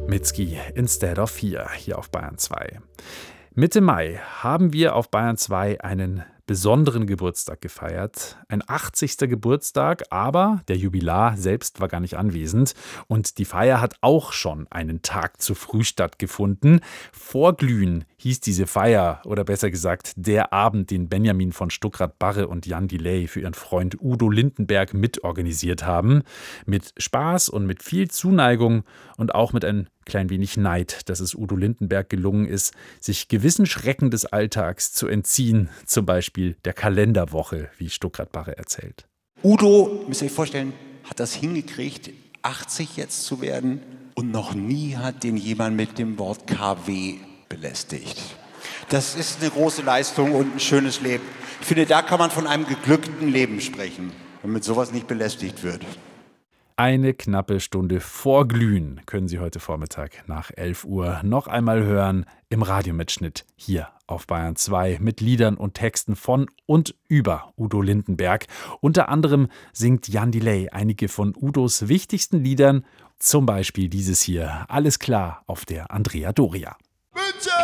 Mitski instead of Fear hier auf Bayern 2. Mitte Mai haben wir auf Bayern 2 einen besonderen Geburtstag gefeiert. Ein 80. Geburtstag, aber der Jubilar selbst war gar nicht anwesend. Und die Feier hat auch schon einen Tag zu früh stattgefunden. Vorglühen hieß diese Feier, oder besser gesagt der Abend, den Benjamin von Stuckrad-Barre und Jan Delay für ihren Freund Udo Lindenberg mitorganisiert haben. Mit Spaß und mit viel Zuneigung und auch mit ein klein wenig Neid, dass es Udo Lindenberg gelungen ist, sich gewissen Schrecken des Alltags zu entziehen, zum Beispiel der Kalenderwoche, wie Stuckrad-Barre erzählt. Udo, müsst ihr euch vorstellen, hat das hingekriegt, 80 jetzt zu werden und noch nie hat den jemand mit dem Wort KW belästigt. Das ist eine große Leistung und ein schönes Leben. Ich finde, da kann man von einem geglückten Leben sprechen, wenn mit sowas nicht belästigt wird. Eine knappe Stunde vor Glühen können Sie heute Vormittag nach 11 Uhr noch einmal hören im Radiomitschnitt hier auf Bayern 2 mit Liedern und Texten von und über Udo Lindenberg. Unter anderem singt Jan Delay einige von Udos wichtigsten Liedern, zum Beispiel dieses hier, Alles klar auf der Andrea Doria. München!